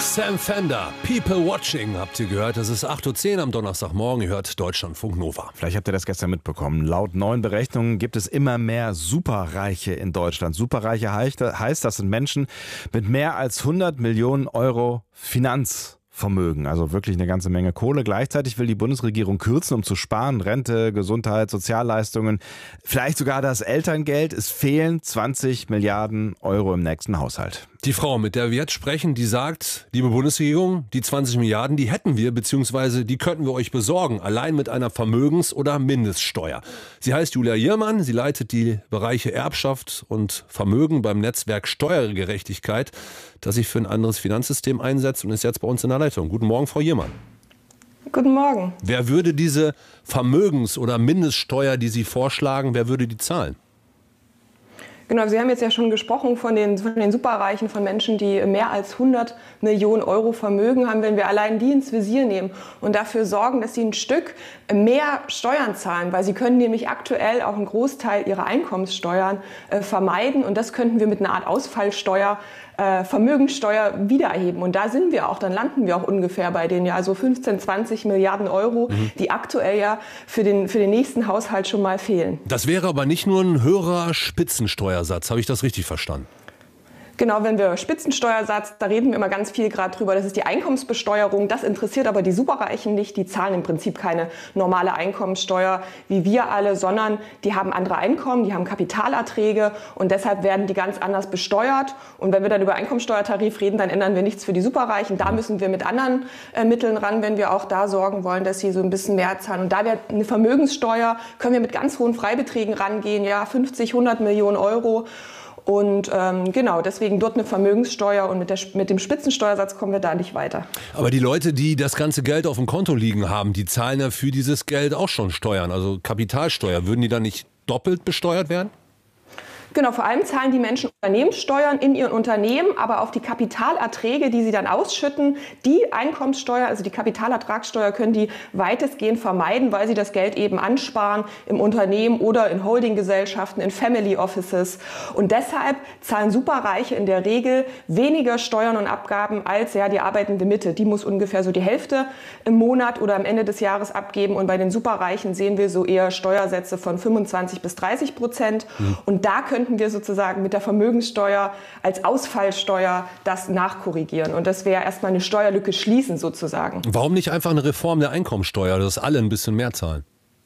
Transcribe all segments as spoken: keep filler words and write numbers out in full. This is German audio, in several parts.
Sam Fender, People Watching, habt ihr gehört. Es ist acht Uhr zehn am Donnerstagmorgen. Ihr hört Deutschlandfunk Nova. Vielleicht habt ihr das gestern mitbekommen. Laut neuen Berechnungen gibt es immer mehr Superreiche in Deutschland. Superreiche heißt, das sind Menschen mit mehr als hundert Millionen Euro Finanzvermögen, also wirklich eine ganze Menge Kohle. Gleichzeitig will die Bundesregierung kürzen, um zu sparen. Rente, Gesundheit, Sozialleistungen, vielleicht sogar das Elterngeld. Es fehlen zwanzig Milliarden Euro im nächsten Haushalt. Die Frau, mit der wir jetzt sprechen, die sagt, liebe Bundesregierung, die zwanzig Milliarden, die hätten wir, beziehungsweise die könnten wir euch besorgen, allein mit einer Vermögens- oder Mindeststeuer. Sie heißt Julia Jirmann, sie leitet die Bereiche Erbschaft und Vermögen beim Netzwerk Steuergerechtigkeit, das sich für ein anderes Finanzsystem einsetzt und ist jetzt bei uns in der Leitung. Guten Morgen, Frau Jirmann. Guten Morgen. Wer würde diese Vermögens- oder Mindeststeuer, die Sie vorschlagen, wer würde die zahlen? Genau, Sie haben jetzt ja schon gesprochen von den, von den Superreichen, von Menschen, die mehr als hundert Millionen Euro Vermögen haben. Wenn wir allein die ins Visier nehmen und dafür sorgen, dass sie ein Stück mehr Steuern zahlen, weil sie können nämlich aktuell auch einen Großteil ihrer Einkommenssteuern äh, vermeiden. Und das könnten wir mit einer Art Ausfallsteuer, äh, Vermögenssteuer wiedererheben. Und da sind wir auch, dann landen wir auch ungefähr bei den ja so fünfzehn, zwanzig Milliarden Euro, mhm. die aktuell ja für den, für den nächsten Haushalt schon mal fehlen. Das wäre aber nicht nur ein höherer Spitzensteuersatz. Habe ich das richtig verstanden? Genau, wenn wir Spitzensteuersatz, da reden wir immer ganz viel gerade drüber, das ist die Einkommensbesteuerung. Das interessiert aber die Superreichen nicht. Die zahlen im Prinzip keine normale Einkommenssteuer wie wir alle, sondern die haben andere Einkommen, die haben Kapitalerträge und deshalb werden die ganz anders besteuert. Und wenn wir dann über Einkommenssteuertarif reden, dann ändern wir nichts für die Superreichen. Da müssen wir mit anderen äh, Mitteln ran, wenn wir auch da sorgen wollen, dass sie so ein bisschen mehr zahlen. Und da wäre eine Vermögenssteuer, können wir mit ganz hohen Freibeträgen rangehen, ja fünfzig, hundert Millionen Euro. Und ähm, genau, deswegen dort eine Vermögenssteuer und mit, der, mit dem Spitzensteuersatz kommen wir da nicht weiter. Aber die Leute, die das ganze Geld auf dem Konto liegen haben, die zahlen ja für dieses Geld auch schon Steuern, also Kapitalsteuer. Würden die dann nicht doppelt besteuert werden? Genau, vor allem zahlen die Menschen Unternehmenssteuern in ihren Unternehmen, aber auf die Kapitalerträge, die sie dann ausschütten, die Einkommenssteuer, also die Kapitalertragssteuer, können die weitestgehend vermeiden, weil sie das Geld eben ansparen im Unternehmen oder in Holdinggesellschaften, in Family Offices. Und deshalb zahlen Superreiche in der Regel weniger Steuern und Abgaben als ja die arbeitende Mitte. Die muss ungefähr so die Hälfte im Monat oder am Ende des Jahres abgeben. Und bei den Superreichen sehen wir so eher Steuersätze von fünfundzwanzig bis dreißig Prozent. Mhm. Und da können könnten wir sozusagen mit der Vermögenssteuer als Ausfallsteuer das nachkorrigieren. Und das wäre erstmal eine Steuerlücke schließen sozusagen. Warum nicht einfach eine Reform der Einkommensteuer, dass alle ein bisschen mehr zahlen?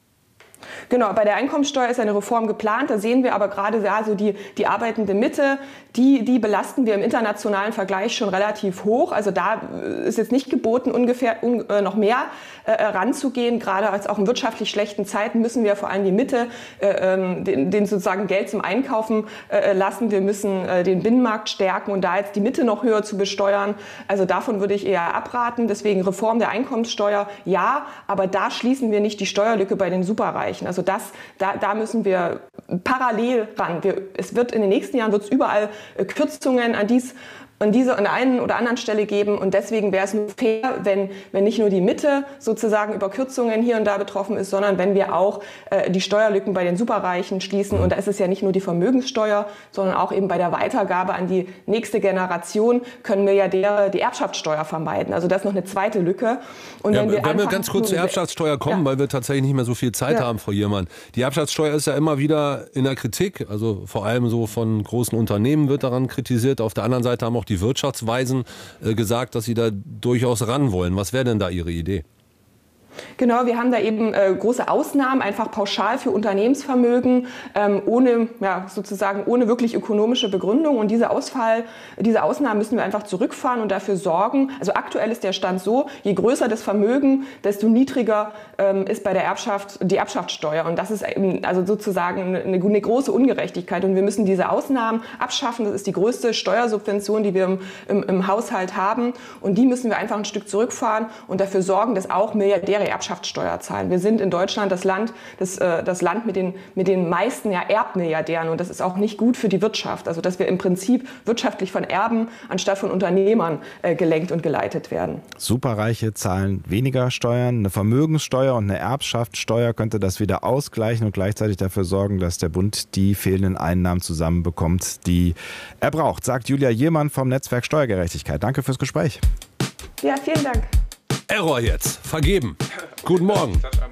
Genau, bei der Einkommensteuer ist eine Reform geplant. Da sehen wir aber gerade ja, so die, die arbeitende Mitte, die, die belasten wir im internationalen Vergleich schon relativ hoch. Also da ist jetzt nicht geboten, ungefähr un, äh, noch mehr äh, ranzugehen. Gerade als auch in wirtschaftlich schlechten Zeiten müssen wir vor allem die Mitte, äh, den, den sozusagen Geld zum Einkaufen äh, lassen. Wir müssen äh, den Binnenmarkt stärken und da jetzt die Mitte noch höher zu besteuern. Also davon würde ich eher abraten. Deswegen Reform der Einkommenssteuer, ja, aber da schließen wir nicht die Steuerlücke bei den Superreichen. Also das, da, da müssen wir parallel ran. Wir, es wird in den nächsten Jahren wird's überall äh, Kürzungen an dies an dieser an der einen oder anderen Stelle geben und deswegen wäre es nur fair, wenn, wenn nicht nur die Mitte sozusagen über Kürzungen hier und da betroffen ist, sondern wenn wir auch äh, die Steuerlücken bei den Superreichen schließen. Und da ist es ja nicht nur die Vermögenssteuer, sondern auch eben bei der Weitergabe an die nächste Generation können wir ja der, die Erbschaftssteuer vermeiden. Also das ist noch eine zweite Lücke. Und ja, wenn wir, wenn wir ganz kurz zur Erbschaftssteuer kommen, ja. weil wir tatsächlich nicht mehr so viel Zeit ja. haben, Frau Jirmann. Die Erbschaftssteuer ist ja immer wieder in der Kritik, also vor allem so von großen Unternehmen wird daran kritisiert. Auf der anderen Seite haben auch die Wirtschaftsweisen äh, gesagt, dass sie da durchaus ran wollen. Was wäre denn da Ihre Idee? Genau, wir haben da eben äh, große Ausnahmen, einfach pauschal für Unternehmensvermögen, ähm, ohne, ja, sozusagen ohne wirklich ökonomische Begründung. Und diese Ausfall, diese Ausnahmen müssen wir einfach zurückfahren und dafür sorgen. Also aktuell ist der Stand so, je größer das Vermögen, desto niedriger ähm, ist bei der Erbschaft die Erbschaftssteuer. Und das ist eben also sozusagen eine, eine große Ungerechtigkeit. Und wir müssen diese Ausnahmen abschaffen. Das ist die größte Steuersubvention, die wir im, im, im Haushalt haben. Und die müssen wir einfach ein Stück zurückfahren und dafür sorgen, dass auch Milliardäre Erbschaftssteuer zahlen. Wir sind in Deutschland das Land, das, äh, das Land mit den, mit den meisten ja, Erbmilliardären und das ist auch nicht gut für die Wirtschaft. Also dass wir im Prinzip wirtschaftlich von Erben anstatt von Unternehmern äh, gelenkt und geleitet werden. Superreiche zahlen weniger Steuern, eine Vermögenssteuer und eine Erbschaftssteuer könnte das wieder ausgleichen und gleichzeitig dafür sorgen, dass der Bund die fehlenden Einnahmen zusammenbekommt, die er braucht, sagt Julia Jirmann vom Netzwerk Steuergerechtigkeit. Danke fürs Gespräch. Ja, vielen Dank. Error jetzt. Vergeben. Guten Morgen.